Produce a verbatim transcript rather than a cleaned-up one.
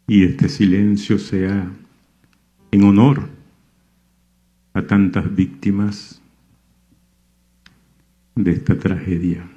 y este silencio sea en honor a tantas víctimas de esta tragedia.